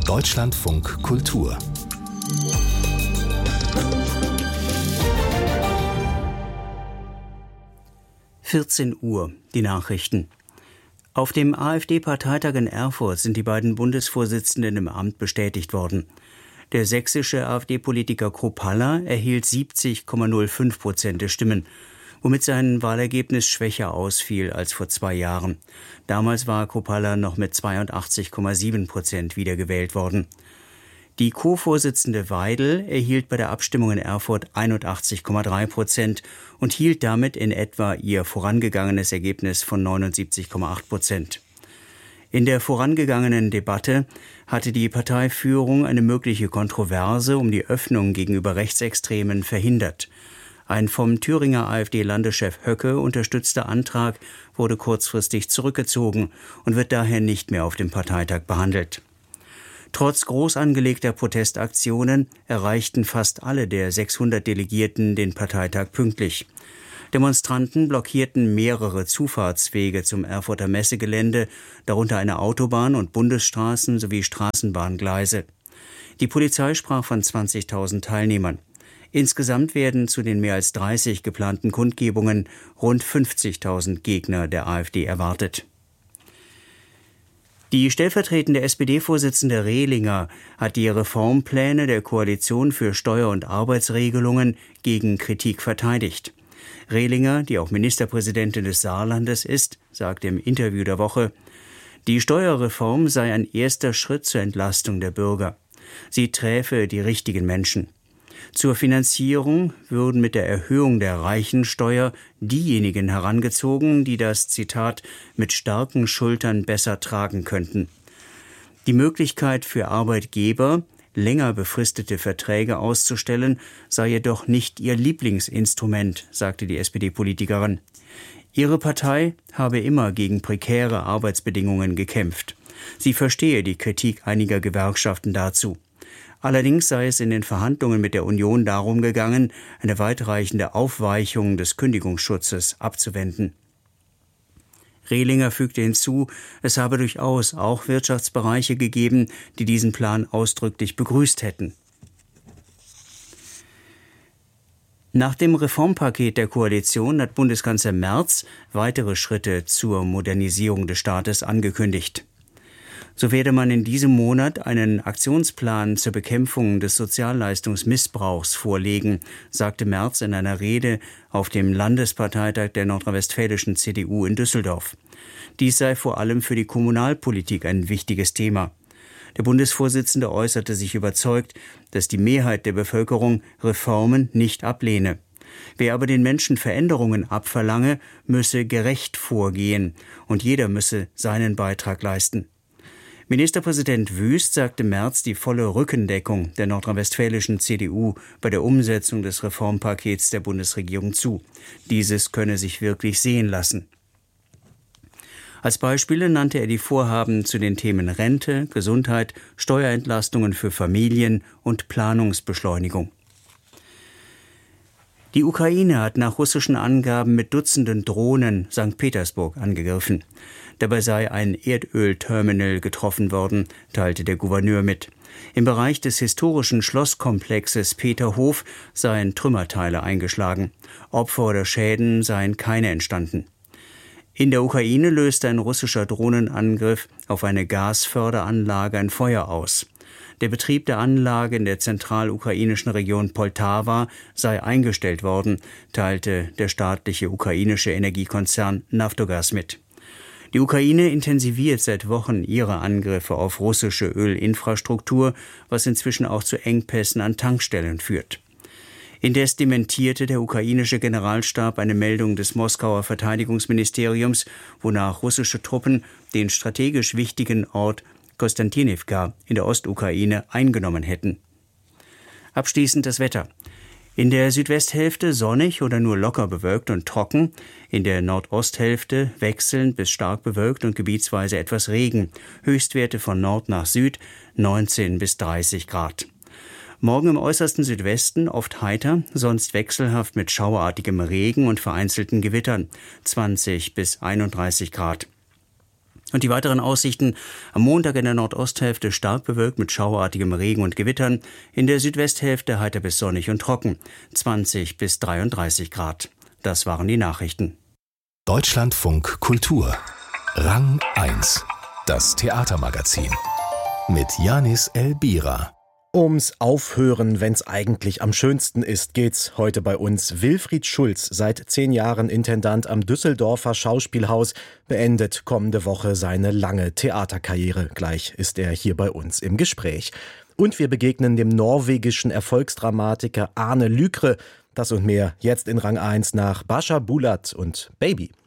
Deutschlandfunk Kultur 14 Uhr, die Nachrichten. Auf dem AfD-Parteitag in Erfurt sind die beiden Bundesvorsitzenden im Amt bestätigt worden. Der sächsische AfD-Politiker Kropalla erhielt 70,05% der Stimmen, womit sein Wahlergebnis schwächer ausfiel als vor 2 Jahren. Damals war Kropalla noch mit 82,7% wiedergewählt worden. Die Co-Vorsitzende Weidel erhielt bei der Abstimmung in Erfurt 81,3% und hielt damit in etwa ihr vorangegangenes Ergebnis von 79,8%. In der vorangegangenen Debatte hatte die Parteiführung eine mögliche Kontroverse um die Öffnung gegenüber Rechtsextremen verhindert. Ein vom Thüringer AfD-Landeschef Höcke unterstützter Antrag wurde kurzfristig zurückgezogen und wird daher nicht mehr auf dem Parteitag behandelt. Trotz groß angelegter Protestaktionen erreichten fast alle der 600 Delegierten den Parteitag pünktlich. Demonstranten blockierten mehrere Zufahrtswege zum Erfurter Messegelände, darunter eine Autobahn und Bundesstraßen sowie Straßenbahngleise. Die Polizei sprach von 20.000 Teilnehmern. Insgesamt werden zu den mehr als 30 geplanten Kundgebungen rund 50.000 Gegner der AfD erwartet. Die stellvertretende SPD-Vorsitzende Rehlinger hat die Reformpläne der Koalition für Steuer- und Arbeitsregelungen gegen Kritik verteidigt. Rehlinger, die auch Ministerpräsidentin des Saarlandes ist, sagte im Interview der Woche, die Steuerreform sei ein erster Schritt zur Entlastung der Bürger. Sie träfe die richtigen Menschen. Zur Finanzierung würden mit der Erhöhung der Reichensteuer diejenigen herangezogen, die das, Zitat, mit starken Schultern besser tragen könnten. Die Möglichkeit für Arbeitgeber, länger befristete Verträge auszustellen, sei jedoch nicht ihr Lieblingsinstrument, sagte die SPD-Politikerin. Ihre Partei habe immer gegen prekäre Arbeitsbedingungen gekämpft. Sie verstehe die Kritik einiger Gewerkschaften dazu. Allerdings sei es in den Verhandlungen mit der Union darum gegangen, eine weitreichende Aufweichung des Kündigungsschutzes abzuwenden. Rehlinger fügte hinzu, es habe durchaus auch Wirtschaftsbereiche gegeben, die diesen Plan ausdrücklich begrüßt hätten. Nach dem Reformpaket der Koalition hat Bundeskanzler Merz weitere Schritte zur Modernisierung des Staates angekündigt. So werde man in diesem Monat einen Aktionsplan zur Bekämpfung des Sozialleistungsmissbrauchs vorlegen, sagte Merz in einer Rede auf dem Landesparteitag der nordrhein-westfälischen CDU in Düsseldorf. Dies sei vor allem für die Kommunalpolitik ein wichtiges Thema. Der Bundesvorsitzende äußerte sich überzeugt, dass die Mehrheit der Bevölkerung Reformen nicht ablehne. Wer aber den Menschen Veränderungen abverlange, müsse gerecht vorgehen und jeder müsse seinen Beitrag leisten. Ministerpräsident Wüst sagte Merz die volle Rückendeckung der nordrhein-westfälischen CDU bei der Umsetzung des Reformpakets der Bundesregierung zu. Dieses könne sich wirklich sehen lassen. Als Beispiele nannte er die Vorhaben zu den Themen Rente, Gesundheit, Steuerentlastungen für Familien und Planungsbeschleunigung. Die Ukraine hat nach russischen Angaben mit Dutzenden Drohnen St. Petersburg angegriffen. Dabei sei ein Erdölterminal getroffen worden, teilte der Gouverneur mit. Im Bereich des historischen Schlosskomplexes Peterhof seien Trümmerteile eingeschlagen. Opfer oder Schäden seien keine entstanden. In der Ukraine löste ein russischer Drohnenangriff auf eine Gasförderanlage ein Feuer aus. Der Betrieb der Anlage in der zentralukrainischen Region Poltawa sei eingestellt worden, teilte der staatliche ukrainische Energiekonzern Naftogaz mit. Die Ukraine intensiviert seit Wochen ihre Angriffe auf russische Ölinfrastruktur, was inzwischen auch zu Engpässen an Tankstellen führt. Indes dementierte der ukrainische Generalstab eine Meldung des Moskauer Verteidigungsministeriums, wonach russische Truppen den strategisch wichtigen Ort Kostantinivka in der Ostukraine eingenommen hätten. Abschließend das Wetter. In der Südwesthälfte sonnig oder nur locker bewölkt und trocken, in der Nordosthälfte wechselnd bis stark bewölkt und gebietsweise etwas Regen, Höchstwerte von Nord nach Süd 19 bis 30 Grad. Morgen im äußersten Südwesten oft heiter, sonst wechselhaft mit schauerartigem Regen und vereinzelten Gewittern, 20 bis 31 Grad. Und die weiteren Aussichten: am Montag in der Nordosthälfte stark bewölkt mit schauerartigem Regen und Gewittern, in der Südwesthälfte heiter bis sonnig und trocken, 20 bis 33 Grad. Das waren die Nachrichten. Deutschlandfunk Kultur. Rang 1. Das Theatermagazin. Mit Janis Elbira. Ums Aufhören, wenn's eigentlich am schönsten ist, geht's heute bei uns. Wilfried Schulz, seit 10 Jahren Intendant am Düsseldorfer Schauspielhaus, beendet kommende Woche seine lange Theaterkarriere. Gleich ist er hier bei uns im Gespräch. Und wir begegnen dem norwegischen Erfolgsdramatiker Arne Lykre. Das und mehr jetzt in Rang 1 nach Bascha Bulat und Baby.